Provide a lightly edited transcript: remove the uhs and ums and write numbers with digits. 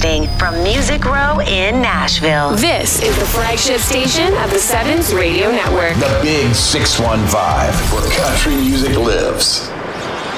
Broadcasting from Music Row in Nashville. This is the flagship station of the Sevens Radio Network. The Big 615, where country music lives.